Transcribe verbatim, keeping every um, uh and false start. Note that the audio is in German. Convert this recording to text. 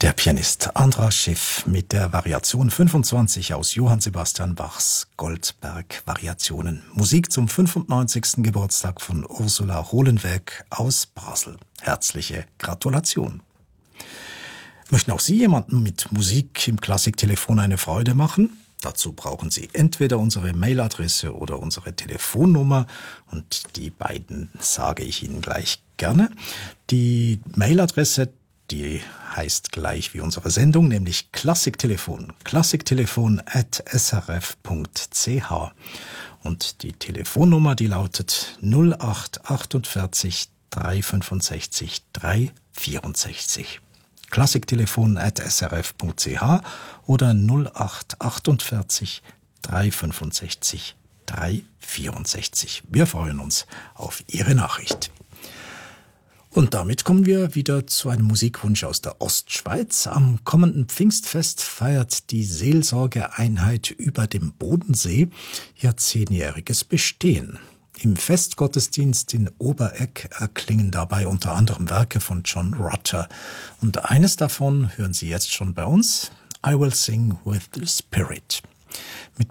Der Pianist Andras Schiff mit der Variation fünfundzwanzig aus Johann Sebastian Bachs Goldberg-Variationen. Musik zum fünfundneunzigsten Geburtstag von Ursula Hohlenweg aus Basel. Herzliche Gratulation. Möchten auch Sie jemandem mit Musik im Klassiktelefon eine Freude machen? Dazu brauchen Sie entweder unsere Mailadresse oder unsere Telefonnummer, und die beiden sage ich Ihnen gleich gerne. Die Mailadresse, die heißt gleich wie unsere Sendung, nämlich Klassiktelefon, klassiktelefon at s r f punkt c h. Und die Telefonnummer, die lautet null acht achtundvierzig dreihundertfünfundsechzig dreihundertvierundsechzig. Klassiktelefon at s r f punkt c h oder null acht achtundvierzig dreihundertfünfundsechzig dreihundertvierundsechzig. Wir freuen uns auf Ihre Nachricht. Und damit kommen wir wieder zu einem Musikwunsch aus der Ostschweiz. Am kommenden Pfingstfest feiert die Seelsorgeeinheit über dem Bodensee ihr zehnjähriges Bestehen. Im Festgottesdienst in Oberegg erklingen dabei unter anderem Werke von John Rutter. Und eines davon hören Sie jetzt schon bei uns: I Will Sing with the Spirit. Mit